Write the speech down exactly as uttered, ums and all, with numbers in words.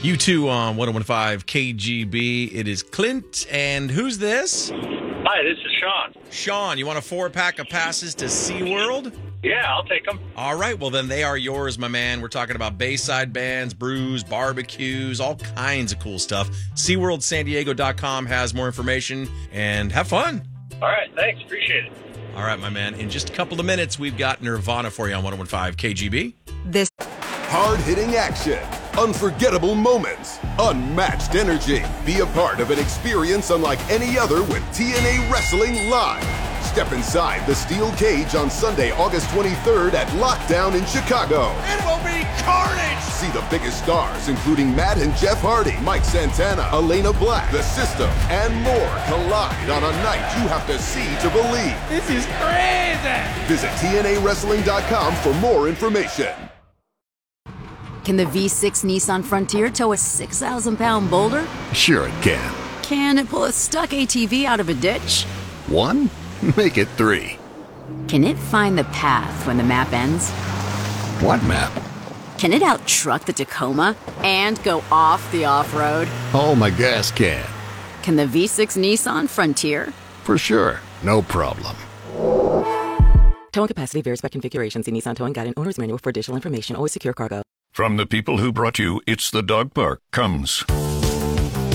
You two on one oh one five K G B. It is Clint, and who's this? Hi, this is Sean. Sean, you want a four-pack of passes to SeaWorld? Yeah, I'll take them. All right, well, then they are yours, my man. We're talking about Bayside bands, brews, barbecues, all kinds of cool stuff. SeaWorld San Diego dot com has more information, and have fun. All right, thanks. Appreciate it. All right, my man. In just a couple of minutes, we've got Nirvana for you on one oh one five K G B. This hard-hitting action, unforgettable moments, unmatched energy. Be a part of an experience unlike any other with T N A Wrestling Live. Step inside the steel cage on Sunday, August twenty-third at Lockdown in Chicago. It will be carnage! See the biggest stars, including Matt and Jeff Hardy, Mike Santana, Elena Black, The System, and more collide on a night you have to see to believe. This is crazy! Visit T N A Wrestling dot com for more information. Can the V six Nissan Frontier tow a six thousand pound boulder? Sure it can. Can it pull a stuck A T V out of a ditch? One? Make it three. Can it find the path when the map ends? What map? Can it out-truck the Tacoma and go off the off-road? Oh, my gas can. Can the V six Nissan Frontier? For sure. No problem. Towing capacity varies by configuration. See Nissan Towing Guide and Owner's Manual for additional information. Always secure cargo. From the people who brought you It's the Dog Park comes